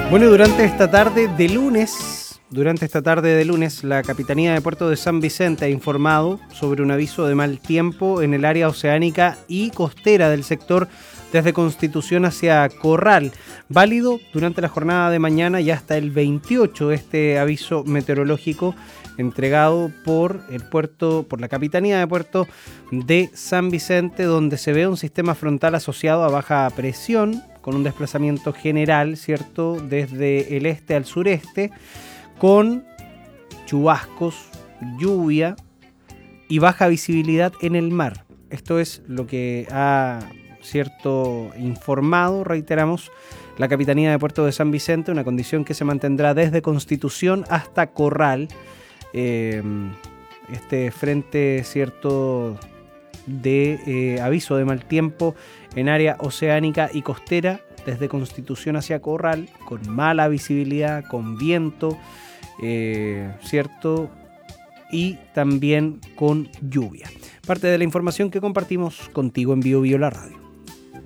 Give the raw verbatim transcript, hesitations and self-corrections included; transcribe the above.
Bueno, durante esta tarde de lunes, durante esta tarde de lunes, la Capitanía de Puerto de San Vicente ha informado sobre un aviso de mal tiempo en el área oceánica y costera del sector desde Constitución hacia Corral, válido durante la jornada de mañana y hasta el veintiocho, este aviso meteorológico entregado por el puerto, por la Capitanía de Puerto de San Vicente, donde se ve un sistema frontal asociado a baja presión, con un desplazamiento general, ¿cierto?, desde el este al sureste, con chubascos, lluvia y baja visibilidad en el mar. Esto es lo que ha, cierto, informado, reiteramos, la Capitanía de Puerto de San Vicente, una condición que se mantendrá desde Constitución hasta Corral. Eh, este frente, cierto, de eh, aviso de mal tiempo en área oceánica y costera desde Constitución hacia Corral, con mala visibilidad, con viento, eh, cierto, y también con lluvia. Parte de la información que compartimos contigo en Bio Bio la Radio.